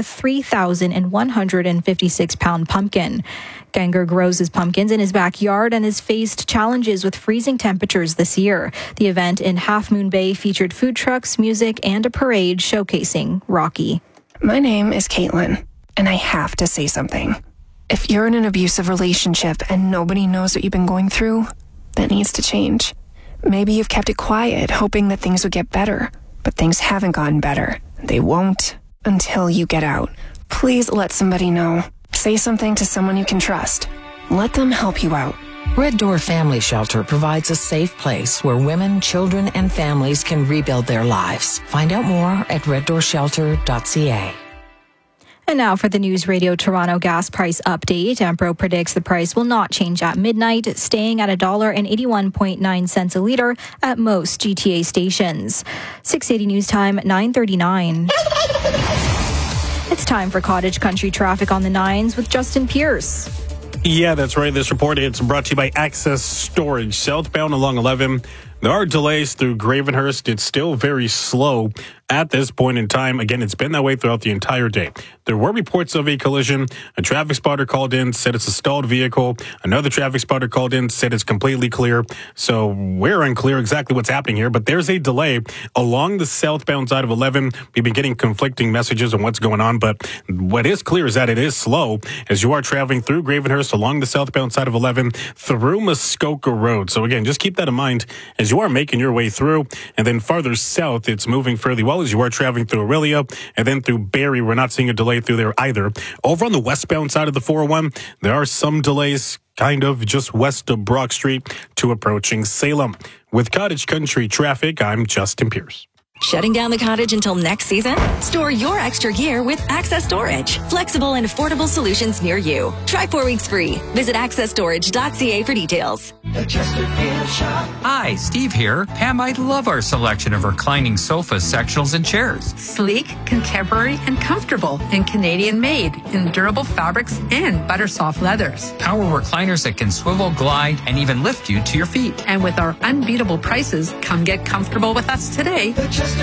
3,156-pound pumpkin. Genger grows his pumpkins in his backyard and has faced challenges with freezing temperatures this year. The event in Half Moon Bay featured food trucks, music, and a parade showcasing Rocky. My name is Caitlin, and I have to say something. If you're in an abusive relationship and nobody knows what you've been going through, that needs to change. Maybe you've kept it quiet, hoping that things would get better. But things haven't gotten better. They won't until you get out. Please let somebody know. Say something to someone you can trust. Let them help you out. Red Door Family Shelter provides a safe place where women, children, and families can rebuild their lives. Find out more at reddoorshelter.ca. And now for the News Radio Toronto gas price update. Empro predicts the price will not change at midnight, staying at $1.81.9 a litre at most GTA stations. 680 News Time, 9:39. It's time for Cottage Country traffic on the 9s with Justin Pierce. Yeah, that's right. This report is brought to you by Access Storage. Southbound along 11. There are delays through Gravenhurst. It's still very slow at this point in time. Again, it's been that way throughout the entire day. There were reports of a collision. A traffic spotter called in, said it's a stalled vehicle. Another traffic spotter called in, said it's completely clear. So we're unclear exactly what's happening here, but there's a delay along the southbound side of 11. We've been getting conflicting messages on what's going on, but what is clear is that it is slow as you are traveling through Gravenhurst along the southbound side of 11 through Muskoka Road. So again, just keep that in mind as you are making your way through. And then farther south, it's moving fairly well as you are traveling through Aurelia and then through Barrie. We're not seeing a delay through there either. Over on the westbound side of the 401, there are some delays kind of just west of Brock Street to approaching Salem. With Cottage Country traffic, I'm Justin Pierce. Shutting down the cottage until next season? Store your extra gear with Access Storage. Flexible and affordable solutions near you. Try 4 weeks free. Visit accessstorage.ca for details. Hi, Steve here. Pam, I love our selection of reclining sofas, sectionals, and chairs. Sleek, contemporary, and comfortable, and Canadian made in durable fabrics and butter soft leathers. Our recliners that can swivel, glide, and even lift you to your feet. And with our unbeatable prices, come get comfortable with us today.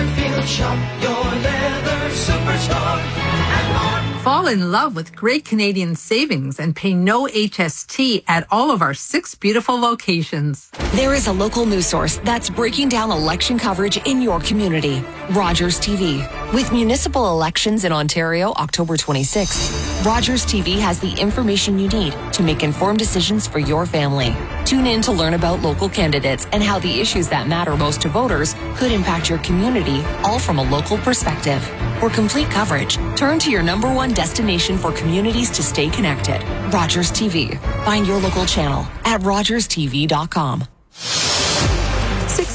Fall in love with great Canadian savings and pay no HST at all of our 6 beautiful locations. There is a local news source that's breaking down election coverage in your community. Rogers TV. With municipal elections in Ontario, October 26th, Rogers TV has the information you need to make informed decisions for your family. Tune in to learn about local candidates and how the issues that matter most to voters could impact your community, all from a local perspective. For complete coverage, turn to your #1 destination for communities to stay connected. Rogers TV. Find your local channel at rogerstv.com.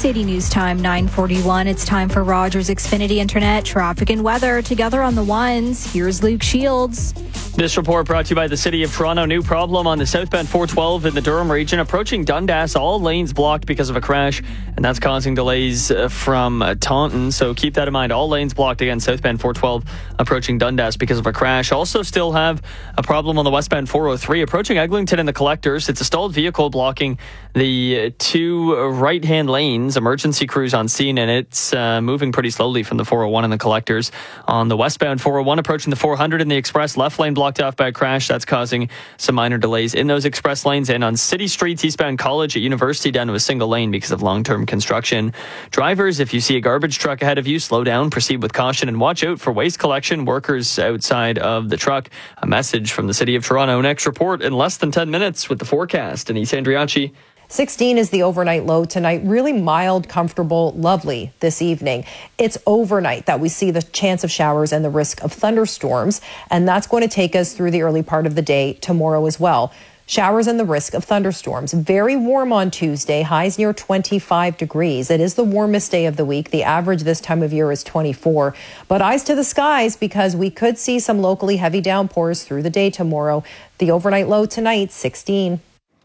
680 News Time, 9:41. It's time for Rogers Xfinity Internet traffic and weather. Together on the ones, here's Luke Shields. This report brought to you by the City of Toronto. New problem on the southbound 412 in the Durham region. Approaching Dundas, all lanes blocked because of a crash, and that's causing delays from Taunton. So keep that in mind. All lanes blocked again, southbound 412 approaching Dundas because of a crash. Also still have a problem on the westbound 403 approaching Eglinton and the Collectors. It's a stalled vehicle blocking the two right-hand lanes. Emergency crews on scene, and it's moving pretty slowly from the 401 and the Collectors. On the westbound 401 approaching the 400 in the express, left lane blocked off by a crash. That's causing some minor delays in those express lanes. And on city streets, eastbound College at University down to a single lane because of long-term construction. Drivers, if you see a garbage truck ahead of you, slow down, proceed with caution, and watch out for waste collection workers outside of the truck. A message from the City of Toronto. Next report in less than 10 minutes with the forecast. Denise Andriachi. 16 is the overnight low tonight. Really mild, comfortable, lovely this evening. It's overnight that we see the chance of showers and the risk of thunderstorms, and that's going to take us through the early part of the day tomorrow as well. Showers and the risk of thunderstorms. Very warm on Tuesday, highs near 25 degrees. It is the warmest day of the week. The average this time of year is 24. But eyes to the skies because we could see some locally heavy downpours through the day tomorrow. The overnight low tonight, 16.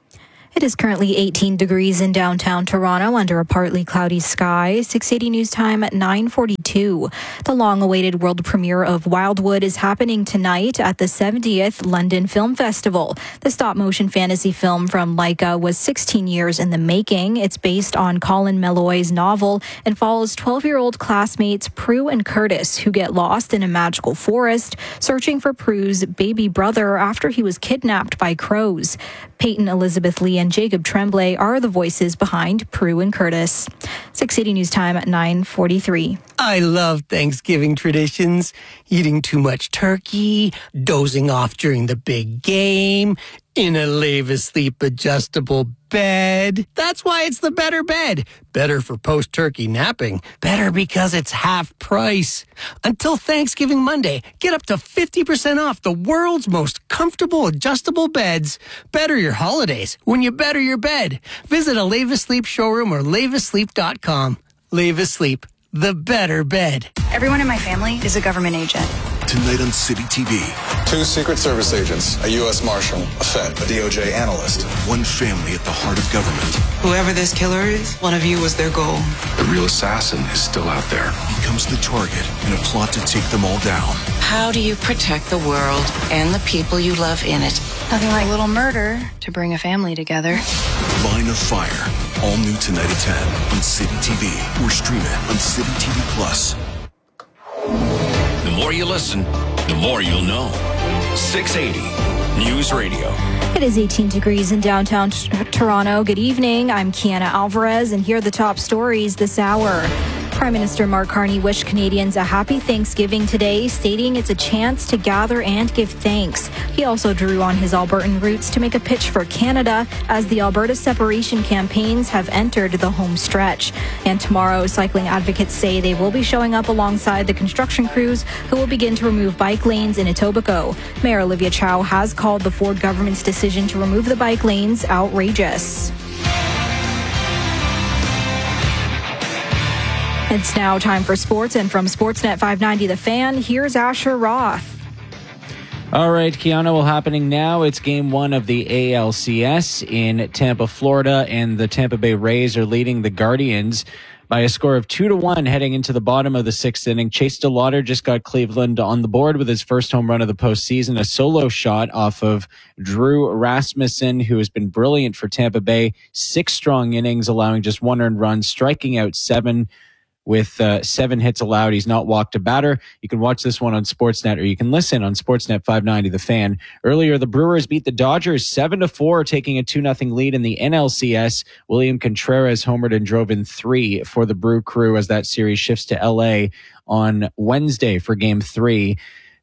It is currently 18 degrees in downtown Toronto under a partly cloudy sky. 680 News Time at 9:42. The long-awaited world premiere of Wildwood is happening tonight at the 70th London Film Festival. The stop-motion fantasy film from Laika was 16 years in the making. It's based on Colin Meloy's novel and follows 12-year-old classmates Prue and Curtis, who get lost in a magical forest, searching for Prue's baby brother after he was kidnapped by crows. Peyton Elizabeth Lee and Jacob Tremblay are the voices behind Prue and Curtis. 680 News Time at 9:43. I love Thanksgiving traditions. Eating too much turkey, dozing off during the big game, in a Lave Asleep adjustable bed. That's why it's the better bed. Better for post-turkey napping. Better because it's half price. Until Thanksgiving Monday, get up to 50% off the world's most comfortable adjustable beds. Better your holidays when you better your bed. Visit a Lave Asleep showroom or laveasleep.com. Lave Asleep, the better bed. Everyone in my family is a government agent. Tonight on City TV. 2 Secret Service agents, a U.S. Marshal, a Fed, a DOJ analyst. One family at the heart of government. Whoever this killer is, one of you was their goal. The real assassin is still out there. He becomes the target in a plot to take them all down. How do you protect the world and the people you love in it? Nothing like a little murder to bring a family together. Line of Fire. All new tonight at 10 on City TV or stream it on City TV Plus. The more you listen, the more you'll know. 680 News Radio. It is 18 degrees in downtown Toronto. Good evening. I'm Kiana Alvarez, and here are the top stories this hour. Prime Minister Mark Carney wished Canadians a happy Thanksgiving today, stating it's a chance to gather and give thanks. He also drew on his Albertan roots to make a pitch for Canada as the Alberta separation campaigns have entered the home stretch. And tomorrow, cycling advocates say they will be showing up alongside the construction crews who will begin to remove bike lanes in Etobicoke. Mayor Olivia Chow has called the Ford government's decision to remove the bike lanes outrageous. It's now time for sports, and from Sportsnet 590 The Fan, here's Asher Roth. All right, Kiana, well, happening now, it's game 1 of the ALCS in Tampa, Florida, and the Tampa Bay Rays are leading the Guardians by a score of 2-1 heading into the bottom of the 6th inning. Chase DeLauder just got Cleveland on the board with his first home run of the postseason, a solo shot off of Drew Rasmussen, who has been brilliant for Tampa Bay. 6 strong innings, allowing just 1 earned run, striking out 7 with 7 hits allowed. He's not walked a batter. You can watch this one on Sportsnet, or you can listen on Sportsnet 590 The Fan. Earlier, the Brewers beat the Dodgers 7-4, taking a 2-0 lead in the NLCS. William Contreras homered and drove in 3 for the Brew Crew as that series shifts to LA on Wednesday for Game 3.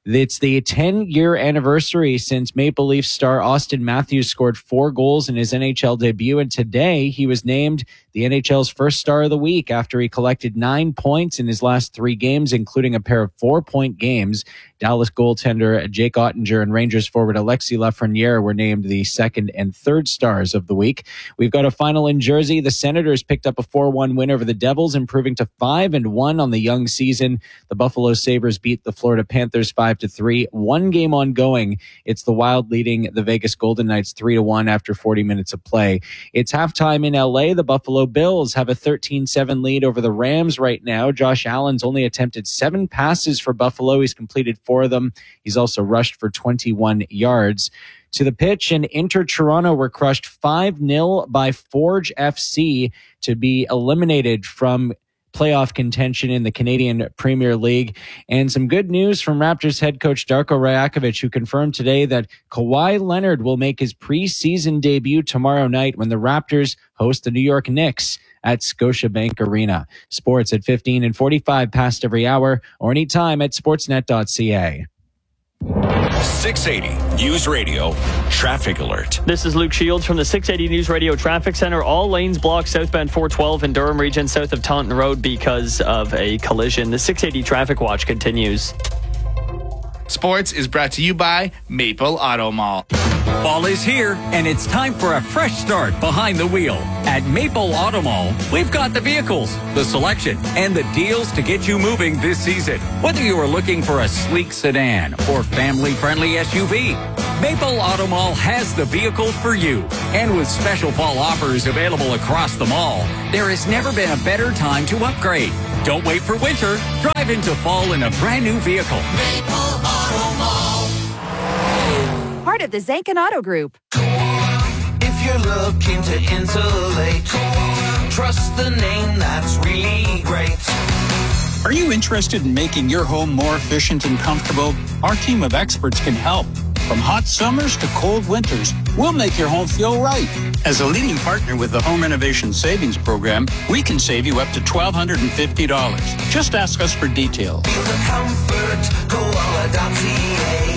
It's the 10-year anniversary since Maple Leafs star Austin Matthews scored 4 goals in his NHL debut, and today he was named the NHL's first star of the week after he collected 9 points in his last 3 games, including a pair of 4-point games. Dallas goaltender Jake Ottinger and Rangers forward Alexis Lafreniere were named the second and third stars of the week. We've got a final in Jersey. The Senators picked up a 4-1 win over the Devils, improving to 5-1 on the young season. The Buffalo Sabres beat the Florida Panthers 5-3. 1 game ongoing. It's the Wild leading the Vegas Golden Knights 3-1 after 40 minutes of play. It's halftime in LA. The Buffalo Bills have a 13-7 lead over the Rams right now. Josh Allen's only attempted 7 passes for Buffalo. He's completed 4 of them. He's also rushed for 21 yards. To the pitch, and Inter Toronto were crushed 5-0 by Forge FC to be eliminated from playoff contention in the Canadian Premier League. And some good news from Raptors head coach Darko Rajakovic, who confirmed today that Kawhi Leonard will make his preseason debut tomorrow night when the Raptors host the New York Knicks at Scotiabank Arena. Sports at 15 and 45 past every hour, or anytime at sportsnet.ca. 680 News Radio Traffic Alert. This is Luke Shields from the 680 News Radio Traffic Center. All lanes blocked southbound 412 in Durham region south of Taunton Road because of a collision. The 680 Traffic Watch continues. Sports is brought to you by Maple Auto Mall. Fall is here, and it's time for a fresh start behind the wheel. At Maple Auto Mall, we've got the vehicles, the selection, and the deals to get you moving this season. Whether you are looking for a sleek sedan or family-friendly SUV, Maple Auto Mall has the vehicle for you. And with special fall offers available across the mall, there has never been a better time to upgrade. Don't wait for winter. Drive into fall in a brand new vehicle. Maple Auto Mall. Part of the Zankin Auto Group. If you're looking to insulate, trust the name that's really great. Are you interested in making your home more efficient and comfortable? Our team of experts can help. From hot summers to cold winters, we'll make your home feel right. As a leading partner with the Home Renovation Savings Program, we can save you up to $1,250. Just ask us for details. Feel the comfort, Koala.ca.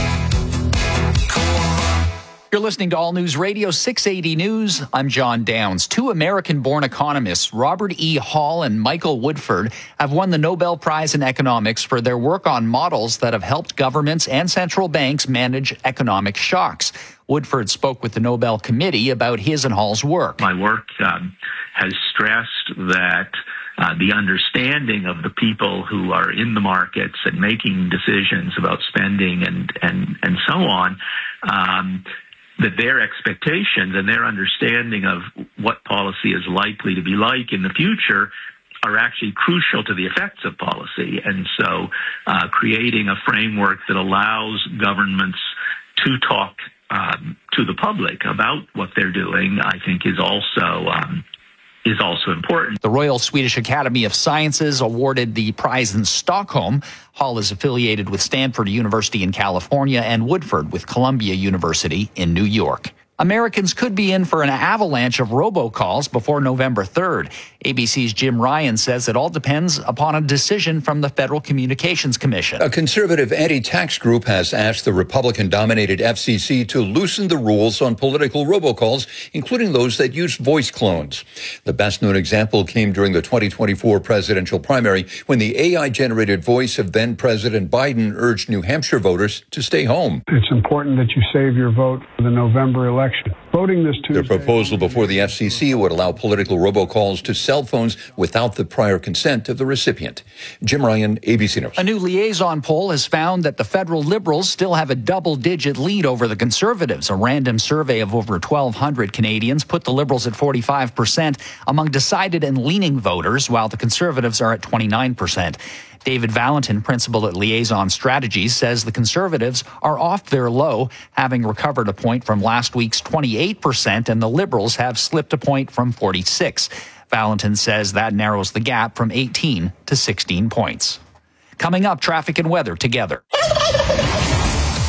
You're listening to All News Radio 680 News. I'm John Downs. 2 American-born economists, Robert E. Hall and Michael Woodford, have won the Nobel Prize in Economics for their work on models that have helped governments and central banks manage economic shocks. Woodford spoke with the Nobel Committee about his and Hall's work. My work has stressed that the understanding of the people who are in the markets and making decisions about spending and so on, that their expectations and their understanding of what policy is likely to be like in the future are actually crucial to the effects of policy. And so creating a framework that allows governments to talk to the public about what they're doing, I think is also important. The Royal Swedish Academy of Sciences awarded the prize in Stockholm. Hall is affiliated with Stanford University in California and Woodford with Columbia University in New York. Americans could be in for an avalanche of robocalls before November 3rd. ABC's Jim Ryan says it all depends upon a decision from the Federal Communications Commission. A conservative anti-tax group has asked the Republican-dominated FCC to loosen the rules on political robocalls, including those that use voice clones. The best-known example came during the 2024 presidential primary when the AI-generated voice of then-President Biden urged New Hampshire voters to stay home. It's important that you save your vote for the November election. Voting this Tuesday. The proposal before the FCC would allow political robocalls to cell phones without the prior consent of the recipient. Jim Ryan, ABC News. A new liaison poll has found that the federal Liberals still have a double-digit lead over the Conservatives. A random survey of over 1,200 Canadians put the Liberals at 45% among decided and leaning voters, while the Conservatives are at 29%. David Valentin, principal at Liaison Strategies, says the Conservatives are off their low, having recovered a point from last week's 28%, and the Liberals have slipped a point from 46%. Valentin says that narrows the gap from 18 to 16 points. Coming up, traffic and weather together.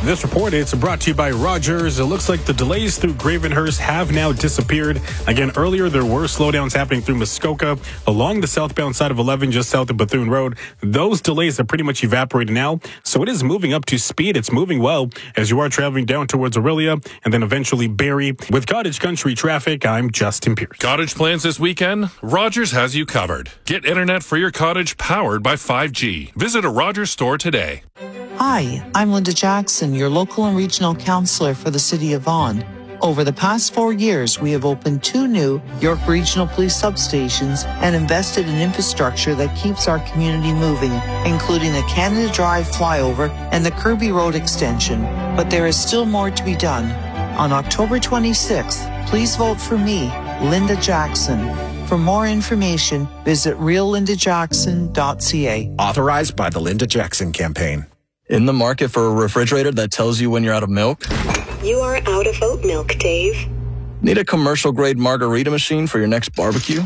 This report is brought to you by Rogers. It looks like the delays through Gravenhurst have now disappeared. Again, earlier there were slowdowns happening through Muskoka along the southbound side of 11 just south of Bethune Road. Those delays have pretty much evaporated now, so it is moving up to speed. It's moving well as you are traveling down towards Aurelia and then eventually Barrie. With Cottage Country traffic, I'm Justin Pierce. Cottage plans this weekend? Rogers has you covered. Get internet for your cottage powered by 5G. Visit a Rogers store today. Hi, I'm Linda Jackson, your local and regional counselor for the City of Vaughan. Over the past 4 years, we have opened 2 new York Regional Police substations and invested in infrastructure that keeps our community moving, including the Canada Drive flyover and the Kirby Road extension. But there is still more to be done. On October 26th, please vote for me, Linda Jackson. For more information, visit reallindajackson.ca. Authorized by the Linda Jackson Campaign. In the market for a refrigerator that tells you when you're out of milk? You are out of oat milk, Dave. Need a commercial-grade margarita machine for your next barbecue?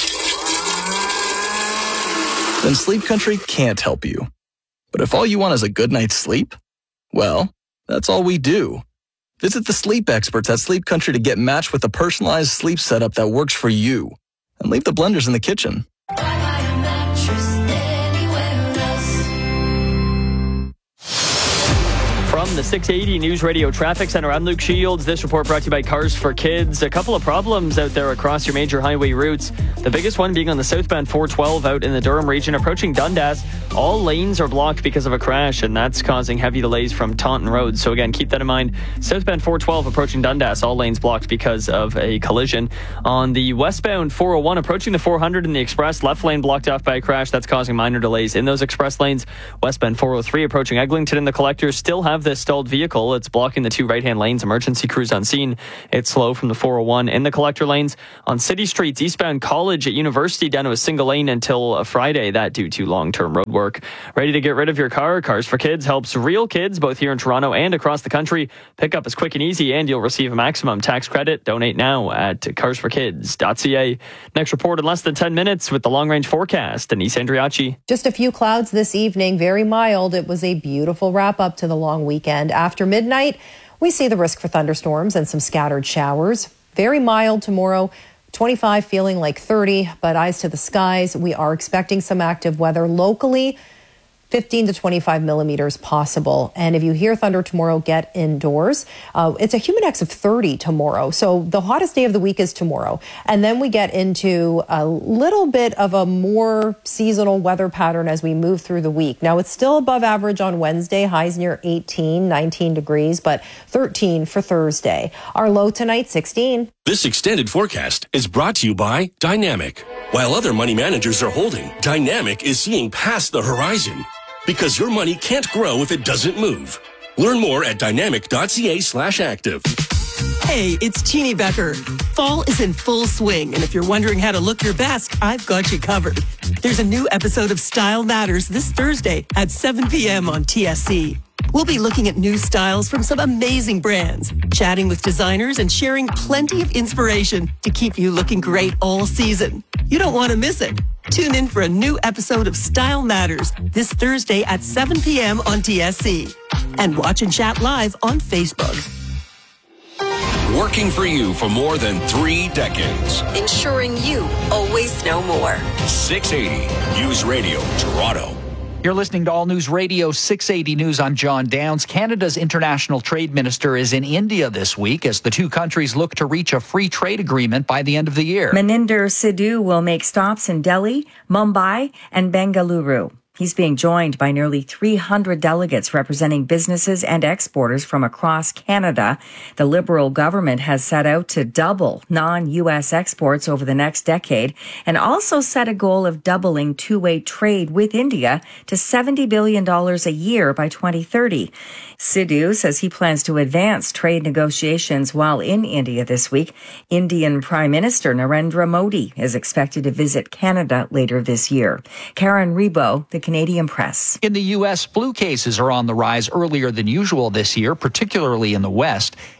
Then Sleep Country can't help you. But if all you want is a good night's sleep, well, that's all we do. Visit the sleep experts at Sleep Country to get matched with a personalized sleep setup that works for you. And leave the blenders in the kitchen. From the 680 News Radio Traffic Center, I'm Luke Shields. This report brought to you by Cars for Kids. A couple of problems out there across your major highway routes. The biggest one being on the southbound 412 out in the Durham region approaching Dundas. All lanes are blocked because of a crash, and that's causing heavy delays from Taunton Road. So again, keep that in mind. Southbound 412 approaching Dundas, all lanes blocked because of a collision. On the westbound 401 approaching the 400 in the express, left lane blocked off by a crash. That's causing minor delays in those express lanes. Westbound 403 approaching Eglinton in the collectors still have this stalled vehicle. It's blocking the 2 right-hand lanes. Emergency crews on scene. It's slow from the 401 in the collector lanes. On city streets, eastbound College at University down to a single lane until Friday. That due to long-term road work. Ready to get rid of your car? Cars for Kids helps real kids both here in Toronto and across the country. Pickup is quick and easy, and you'll receive a maximum tax credit. Donate now at carsforkids.ca. Next report in less than 10 minutes with the long-range forecast. Denise Andriachi. Just a few clouds this evening, very mild. It was a beautiful wrap-up to the long weekend. After midnight, we see the risk for thunderstorms and some scattered showers. Very mild tomorrow, 25 feeling like 30, but eyes to the skies. We are expecting some active weather locally. 15 to 25 millimeters possible. And if you hear thunder tomorrow, get indoors. It's a Humidex of 30 tomorrow. So the hottest day of the week is tomorrow. And then we get into a little bit of a more seasonal weather pattern as we move through the week. Now, it's still above average on Wednesday, highs near 18, 19 degrees, but 13 for Thursday. Our low tonight, 16. This extended forecast is brought to you by Dynamic. While other money managers are holding, Dynamic is seeing past the horizon. Because your money can't grow if it doesn't move. Learn more at dynamic.ca/active. Hey, it's Teeny Becker. Fall is in full swing, and if you're wondering how to look your best, I've got you covered. There's a new episode of Style Matters this Thursday at 7 p.m. on TSC. We'll be looking at new styles from some amazing brands, chatting with designers and sharing plenty of inspiration to keep you looking great all season. You don't want to miss it. Tune in for a new episode of Style Matters this Thursday at 7 p.m. on TSC. And watch and chat live on Facebook. Working for you for more than 3 decades. Ensuring you always know more. 680 News Radio, Toronto. You're listening to All News Radio 680 News. I'm John Downs. Canada's international trade minister is in India this week as the 2 countries look to reach a free trade agreement by the end of the year. Maninder Sidhu will make stops in Delhi, Mumbai, and Bengaluru. He's being joined by nearly 300 delegates representing businesses and exporters from across Canada. The Liberal government has set out to double non-U.S. exports over the next decade and also set a goal of doubling two-way trade with India to $70 billion a year by 2030. Sidhu says he plans to advance trade negotiations while in India this week. Indian Prime Minister Narendra Modi is expected to visit Canada later this year. Karen Rebo, the Canadian Press. In the U.S., flu cases are on the rise earlier than usual this year, particularly in the West.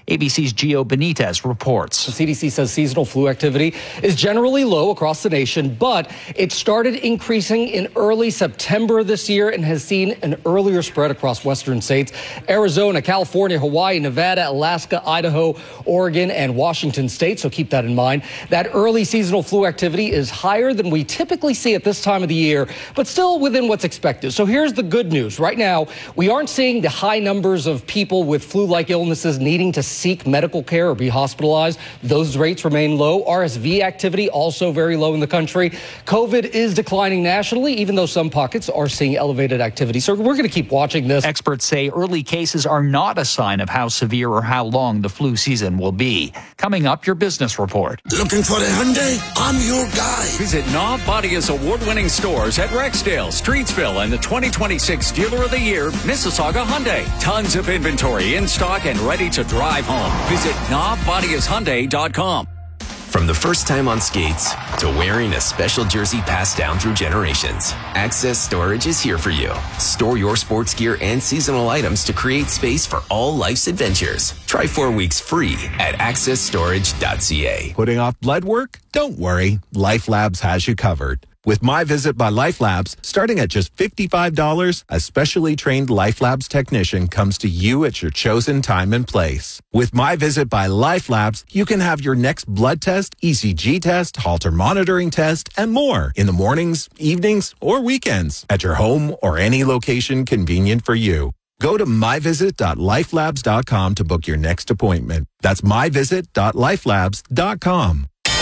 ABC's Gio Benitez reports. The CDC says seasonal flu activity is generally low across the nation, but it started increasing in early September this year and has seen an earlier spread across western states. Arizona, California, Hawaii, Nevada, Alaska, Idaho, Oregon, and Washington state. So keep that in mind. That early seasonal flu activity is higher than we typically see at this time of the year, but still within what's expected. So here's the good news. Right now, we aren't seeing the high numbers of people with flu-like illnesses needing to seek medical care or be hospitalized. Those rates remain low. RSV activity also very low in the country. COVID is declining nationally, even though some pockets are seeing elevated activity. So we're going to keep watching this. Experts say early cases are not a sign of how severe or how long the flu season will be. Coming up, your business report. Looking for a Hyundai? I'm your guy. Visit Knob Bodia's award-winning stores at Rexdale, Streetsville, and the 2026 Dealer of the Year, Mississauga Hyundai. Tons of inventory in stock and ready to drive home. Visit knobbodiashyundai.com. From the first time on skates to wearing a special jersey passed down through generations, Access Storage is here for you. Store your sports gear and seasonal items to create space for all life's adventures. Try 4 weeks free at accessstorage.ca. Putting off blood work? Don't worry. Life Labs has you covered. With My Visit by Life Labs, starting at just $55, a specially trained Life Labs technician comes to you at your chosen time and place. With My Visit by Life Labs, you can have your next blood test, ECG test, Holter monitoring test, and more in the mornings, evenings, or weekends at your home or any location convenient for you. Go to myvisit.lifelabs.com to book your next appointment. That's myvisit.lifelabs.com.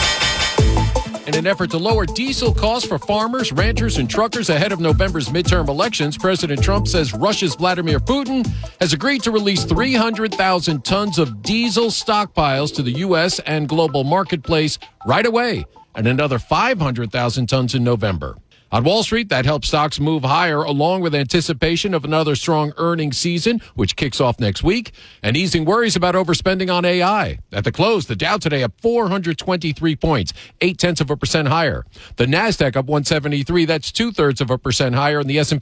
In an effort to lower diesel costs for farmers, ranchers, and truckers ahead of November's midterm elections, President Trump says Russia's Vladimir Putin has agreed to release 300,000 tons of diesel stockpiles to the U.S. and global marketplace right away, and another 500,000 tons in November. On Wall Street, that helps stocks move higher, along with anticipation of another strong earnings season, which kicks off next week, and easing worries about overspending on AI. At the close, the Dow today up 423 points, 0.8% higher. The Nasdaq up 173, that's 0.2% higher, and the S&P